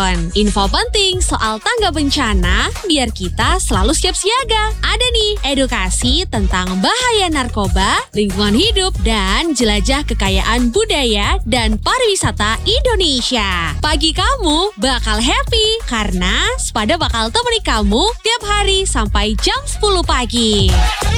Cirebon. Info penting soal tangga bencana biar kita selalu siap siaga. Ada nih edukasi tentang bahaya narkoba, lingkungan hidup, dan jelajah kekayaan budaya dan pariwisata Indonesia. Pagi kamu bakal happy karena Sepada bakal temani kamu tiap hari sampai jam 10 pagi.